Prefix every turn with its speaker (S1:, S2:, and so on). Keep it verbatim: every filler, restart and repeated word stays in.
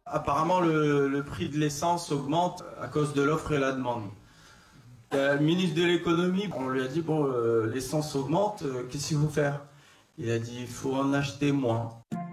S1: Apparemment, le, le prix de l'essence augmente à cause de l'offre et la demande. Le ministre de l'économie, on lui a dit, bon, euh, l'essence augmente, euh, qu'est-ce qu'il faut faire? Il a dit, il faut en acheter moins.